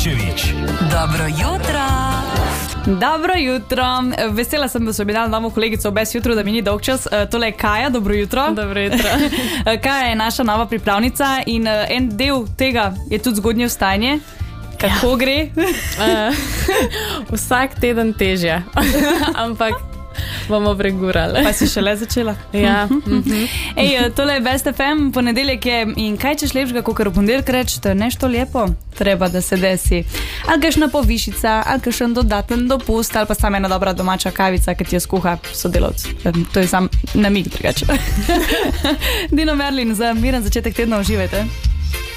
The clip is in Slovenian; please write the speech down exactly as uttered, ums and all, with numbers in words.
Ivčević. Dobro jutro. Dobro jutro. Vesela sem, da so mi dali novo kolegico obes jutro, da mi ni dolg čas. Tole je Kaja, dobro jutro. Dobro jutro. Kaja je naša nova pripravnica in en del tega je tudi zgodnje vstajanje. Kako ja. gre? uh, vsak teden težje, ampak bomo pregurali. Pa si šele začela. Ja. Mm-hmm. Ej, tole je Best F M, ponedeljek je in kaj češ lepšega, kakor v ponedeljek reči, to je nešto lepo, treba da se desi. Ali kakšna povišica, ali kakšen dodaten dopust, ali pa sama ena dobra domača kavica, ki ti jo skuha sodelavc. To je sam namig drugače. Dino Merlin, za miren začetek tedna uživajte.